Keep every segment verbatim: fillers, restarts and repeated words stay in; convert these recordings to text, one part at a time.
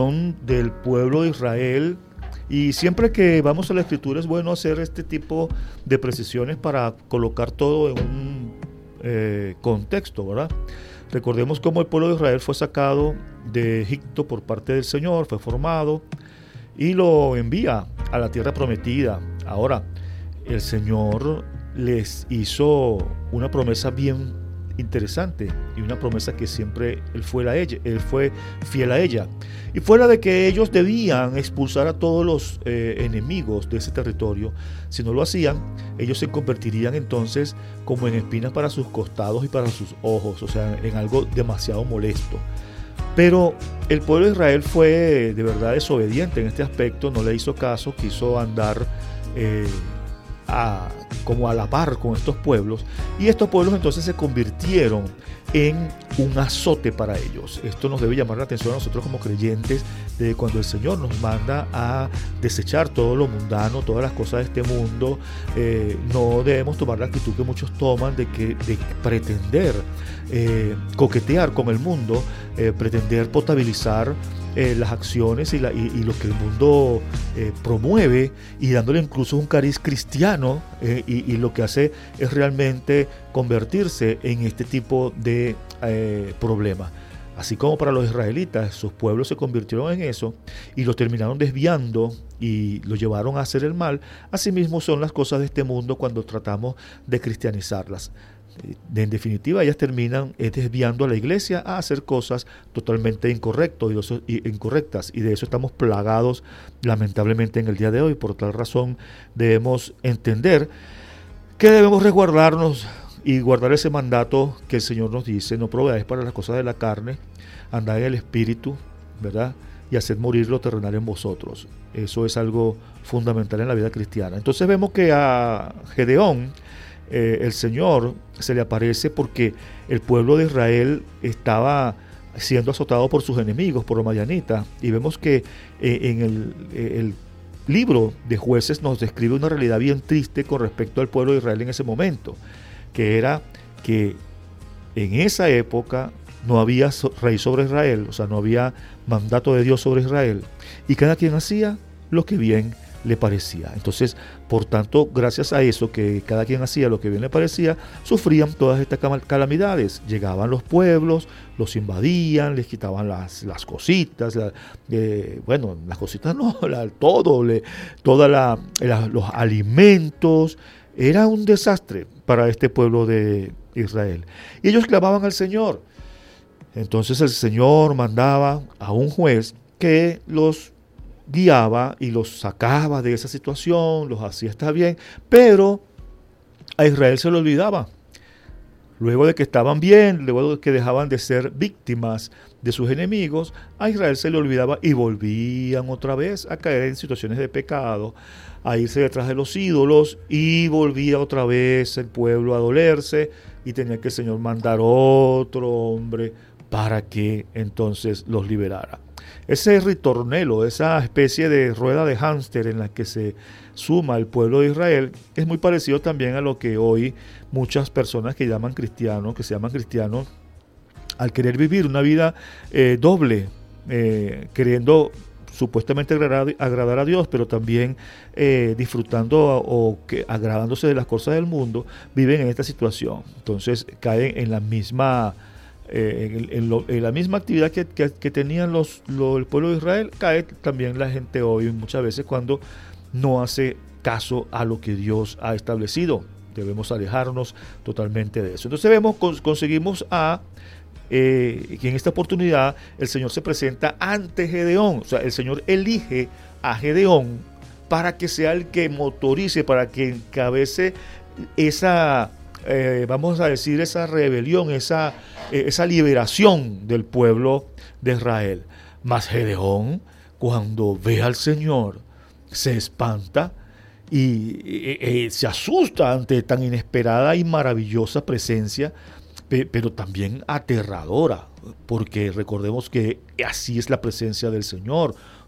del pueblo de Israel. Y siempre que vamos a la escritura es bueno hacer este tipo de precisiones para colocar todo en un eh, contexto, ¿verdad? Recordemos cómo el pueblo de Israel fue sacado de Egipto por parte del Señor, fue formado y lo envía a la tierra prometida. Ahora, el Señor les hizo una promesa bien interesante y una promesa que siempre él fue, la ella, él fue fiel a ella, y fuera de que ellos debían expulsar a todos los eh, enemigos de ese territorio. Si no lo hacían, ellos se convertirían entonces como en espinas para sus costados y para sus ojos, o sea, en algo demasiado molesto. Pero el pueblo de Israel fue de verdad desobediente en este aspecto, no le hizo caso, quiso andar eh, a, como a la par con estos pueblos, y estos pueblos entonces se convirtieron en un azote para ellos. Esto nos debe llamar la atención a nosotros como creyentes, de cuando el Señor nos manda a desechar todo lo mundano, todas las cosas de este mundo. Eh, no debemos tomar la actitud que muchos toman de, que, de pretender eh, coquetear con el mundo, eh, pretender potabilizar Eh, las acciones y, la, y, y lo que el mundo eh, promueve, y dándole incluso un cariz cristiano, eh, y, y lo que hace es realmente convertirse en este tipo de eh, problema. Así como para los israelitas, sus pueblos se convirtieron en eso y los terminaron desviando y los llevaron a hacer el mal. Asimismo son las cosas de este mundo cuando tratamos de cristianizarlas. En definitiva, ellas terminan desviando a la iglesia a hacer cosas totalmente incorrectas, y de eso estamos plagados lamentablemente en el día de hoy. Por tal razón debemos entender que debemos resguardarnos y guardar ese mandato que el Señor nos dice: no proveáis para las cosas de la carne, andad en el espíritu, ¿verdad? Y haced morir lo terrenal en vosotros. Eso es algo fundamental en la vida cristiana. Entonces vemos que a Gedeón Eh, el Señor se le aparece porque el pueblo de Israel estaba siendo azotado por sus enemigos, por los madianitas, y vemos que eh, en el, eh, el libro de Jueces nos describe una realidad bien triste con respecto al pueblo de Israel en ese momento, que era que en esa época no había rey sobre Israel, o sea, no había mandato de Dios sobre Israel, y cada quien hacía lo que bien le parecía. Entonces, por tanto, gracias a eso, que cada quien hacía lo que bien le parecía, sufrían todas estas calamidades. Llegaban los pueblos, los invadían, les quitaban las, las cositas, la, eh, bueno, las cositas no, la, todo, le, toda la, la, los alimentos. Era un desastre para este pueblo de Israel. Y ellos clamaban al Señor. Entonces el Señor mandaba a un juez que los guiaba y los sacaba de esa situación, los hacía estar bien, pero a Israel se le olvidaba. Luego de que estaban bien, luego de que dejaban de ser víctimas de sus enemigos, a Israel se le olvidaba y volvían otra vez a caer en situaciones de pecado, a irse detrás de los ídolos, y volvía otra vez el pueblo a dolerse, y tenía que el Señor mandar otro hombre para que entonces los liberara. Ese ritornelo, esa especie de rueda de hámster en la que se suma el pueblo de Israel, es muy parecido también a lo que hoy muchas personas que llaman cristianos, que se llaman cristianos, al querer vivir una vida eh, doble, eh, queriendo supuestamente agradar, agradar a Dios, pero también eh, disfrutando o que, agradándose de las cosas del mundo, viven en esta situación. Entonces caen en la misma Eh, en, en, lo, en la misma actividad que, que, que tenían los, lo, el pueblo de Israel, cae también la gente hoy muchas veces cuando no hace caso a lo que Dios ha establecido. Debemos alejarnos totalmente de eso. Entonces vemos, cons, conseguimos a eh, que en esta oportunidad el Señor se presenta ante Gedeón. O sea, el Señor elige a Gedeón para que sea el que motorice, para que encabece esa, eh, vamos a decir, esa rebelión, esa esa liberación del pueblo de Israel. Mas Gedeón, cuando ve al Señor, se espanta y, y, y se asusta ante tan inesperada y maravillosa presencia, pero también aterradora, porque recordemos que así es la presencia del Señor.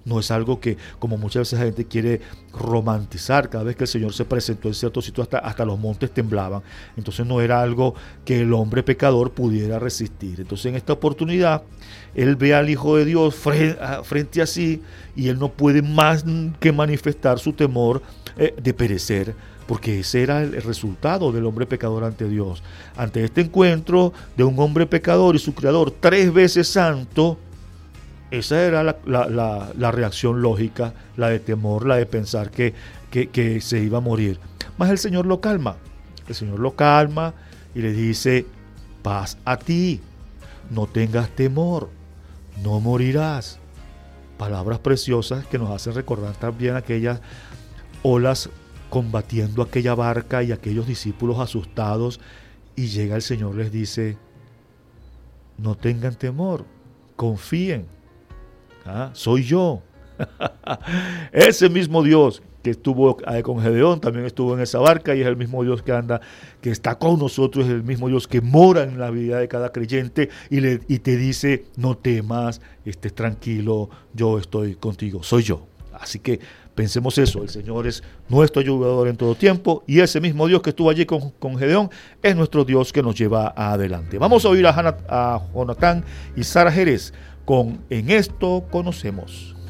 No es algo que, como muchas veces la gente quiere romantizar, cada vez que el Señor se presentó en cierto sitio hasta, hasta los montes temblaban. Entonces no era algo que el hombre pecador pudiera resistir. Entonces en esta oportunidad él ve al Hijo de Dios frente, frente a sí, y él no puede más que manifestar su temor eh, de perecer, porque ese era el resultado del hombre pecador ante Dios. Ante este encuentro de un hombre pecador y su Creador tres veces santo, esa era la, la, la, la reacción lógica, la de temor, la de pensar que, que, que se iba a morir. Mas el Señor lo calma, el Señor lo calma y le dice: paz a ti, no tengas temor, no morirás. Palabras preciosas que nos hacen recordar también aquellas olas combatiendo aquella barca y aquellos discípulos asustados, y llega el Señor, les dice: no tengan temor, confíen. ¿Ah? Soy yo. Ese mismo Dios que estuvo con Gedeón también estuvo en esa barca, y es el mismo Dios que anda, que está con nosotros, es el mismo Dios que mora en la vida de cada creyente y, le, y te dice: no temas, estés tranquilo, yo estoy contigo, soy yo. Así que pensemos eso, el Señor es nuestro ayudador en todo tiempo, y ese mismo Dios que estuvo allí con, con Gedeón es nuestro Dios que nos lleva adelante. Vamos a oír a, Hannah, a Jonatán y Sara Jerez con En esto conocemos.